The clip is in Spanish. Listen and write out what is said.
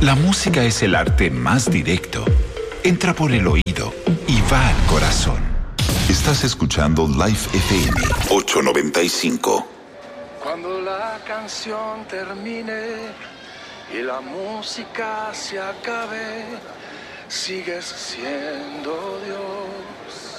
La música es el arte más directo. Entra por el oído y va al corazón. Estás escuchando Life FM 895. Cuando la canción termine y la música se acabe, sigues siendo Dios.